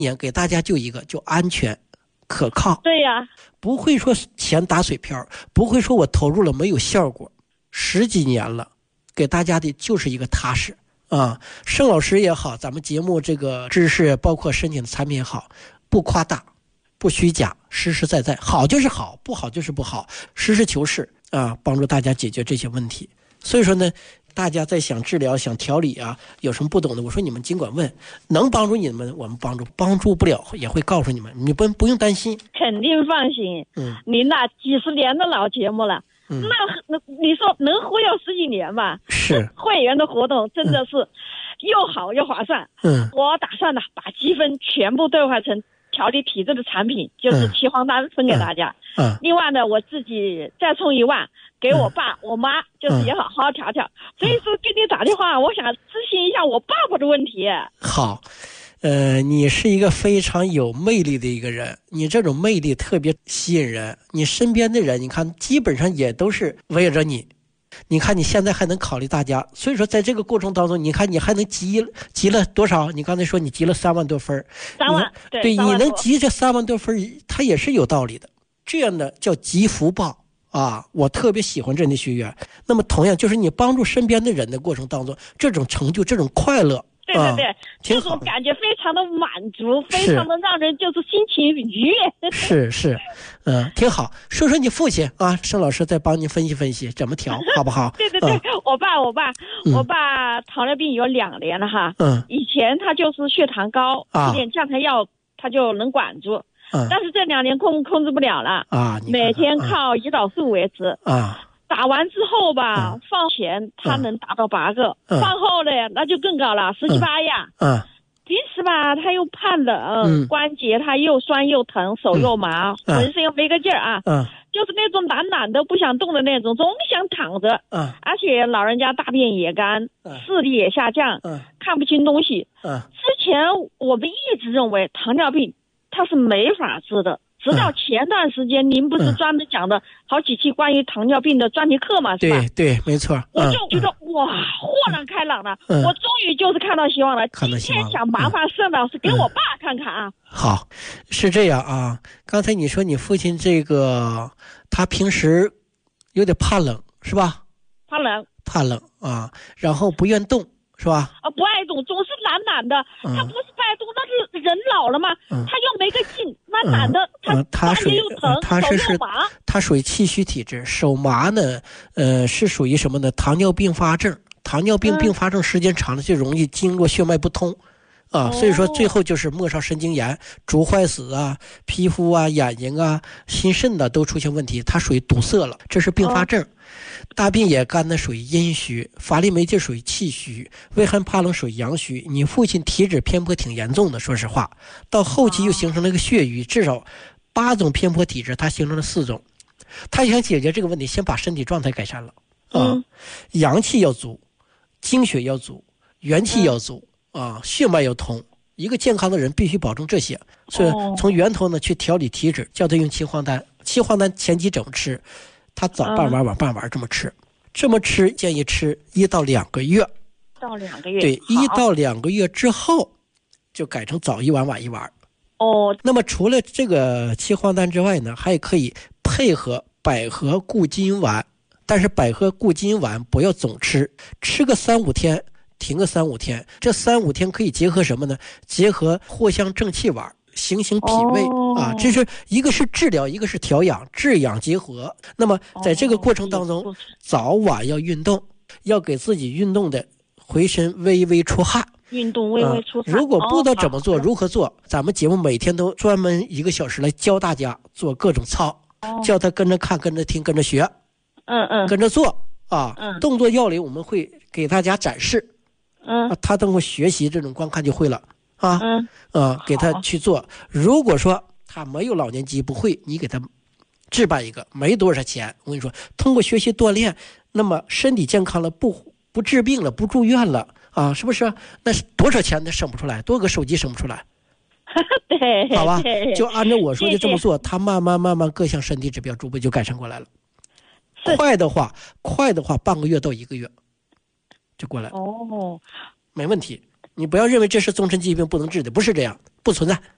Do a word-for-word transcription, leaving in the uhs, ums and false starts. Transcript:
也给大家就一个，就安全可靠。 对呀、啊， 不会说钱打水漂，不会说我投入了没有效果。十几年了，给大家的就是一个踏实啊。盛老师也好，咱们节目这个知识包括申请的产品也好，不夸大不虚假，实实在在，好就是好，不好就是不好，实事求是啊，帮助大家解决这些问题。所以说呢，大家在想治疗想调理啊，有什么不懂的，我说你们尽管问，能帮助你们我们帮助，帮助不了也会告诉你们，你不不用担心。 肯定放心。 嗯， 您那几十年的老节目了，嗯、那那你说能忽悠十几年吧？ 是会员的活动真的是又好又划算。 嗯， 我打算呢把积分全部兑换成调理体质的产品，就是七黄丹分给大家。 嗯，嗯另外呢，我自己再充一万。给我爸、嗯、我妈，就是也好好调调、嗯。所以说给你打电话，我想咨询一下我爸爸的问题。 好，呃，你是一个非常有魅力的一个人，你这种魅力特别吸引人，你身边的人，你看基本上也都是围着你。你看你现在还能考虑大家，所以说在这个过程当中，你看你还能集集了多少？你刚才说你集了三万多分， 三万，对， 对，你能集这三万多分，它也是有道理的。这样的叫集福报。啊，我特别喜欢这样的学员。那么同样就是你帮助身边的人的过程当中，这种成就这种快乐， 对对对、啊、 这种感觉非常的满足，非常的让人就是心情愉悦。 是是嗯、呃，挺好。说说你父亲啊，盛老师再帮你分析分析怎么调好不好？ 对对对、嗯、我爸我爸、 嗯、 我爸糖尿病有两年了哈。 嗯， 以前他就是血糖高， 啊， 吃点降糖药他就能管住。 嗯、 但是这两年控控制不了了啊， 每天靠胰岛素维持啊。 打完之后吧， 嗯、 放前他能达到八个， 嗯、 放后呢那就更高了，十七八呀。 嗯， 平时吧他又怕冷、 嗯， 关节他又酸又疼，手又麻， 嗯、 浑身又没个劲儿啊。 嗯， 就是那种懒懒的不想动的那种，总想躺着。 嗯， 而且老人家大便也干， 嗯、 视力也下降， 嗯， 看不清东西。 嗯， 之前我们一直认为糖尿病它是没法治的。直到前段时间，您不是专门讲的好几期关于糖尿病的专题课嘛？是吧？ 对对，没错。 我就觉得、嗯、哇，豁然开朗了、嗯。我终于就是看到希望了。 看到希望了。 今天想麻烦盛老师给我爸看看啊。 嗯、好，是这样啊。刚才你说你父亲这个，他平时有点怕冷，是吧？ 怕冷。 怕冷啊，然后不愿动。是吧？ 啊，不爱动，总是懒懒的。嗯、他不是不爱动，那是人老了嘛。嗯、他又没个劲，那懒的、 嗯、他关节又疼， 他是手又麻。 他属于气虚体质，手麻呢，呃，是属于什么呢？糖尿并发症。糖尿病并发症时间长了就容易经络血脉不通。啊，所以说最后就是末梢神经炎、足坏死啊、皮肤啊、眼睛啊、心肾的都出现问题，它属于堵塞了，这是并发症。大便也干呢属于阴虚，法令没劲属于气虚，畏寒怕冷属于阳虚。你父亲体质偏颇挺严重的，说实话，到后期又形成了一个血瘀，至少八种偏颇体质，他形成了四种。他想解决这个问题，先把身体状态改善了啊， 嗯、 阳气要足，精血要足，元气要足。嗯啊，血脉要通，一个健康的人必须保证这些，所以从源头呢去调理体质，叫他用七黄丹。七黄丹前期怎么吃？他早半碗晚半碗这么吃，这么吃建议吃一到两个月。 到两个月。 对，一到两个月之后，就改成早一碗晚一碗。 哦。 那么除了这个七黄丹之外呢，还可以配合百合固金丸，但是百合固金丸不要总吃，吃个三五天。停个三五天，这三五天可以结合什么呢？结合藿香正气丸，行行脾胃、哦、啊，这是一个是治疗，一个是调养，治养结合。那么在这个过程当中，哦、早晚要运动，要给自己运动的回身微微出汗。 运动微微出汗、 啊。如果不知道怎么做、 哦、 如何做，咱们节目每天都专门一个小时来教大家做各种操，哦、教他跟着看、跟着听、跟着学， 嗯嗯， 跟着做啊。 嗯， 动作要领我们会给大家展示。 嗯、 啊，他通过学习这种观看就会了啊， 嗯， 啊，给他去做。如果说他没有老年机不会，你给他置办一个，没多少钱。我跟你说，通过学习锻炼，那么身体健康了，不不治病了，不住院了啊，是不是？那是多少钱他省不出来，多个手机省不出来。 对， 好吧，就按照我说的这么做， 谢谢他慢慢慢慢各项身体指标逐步就改善过来了。快的话，快的话，半个月到一个月。就过来哦， 没问题。你不要认为这是终身疾病不能治的，不是这样，不存在。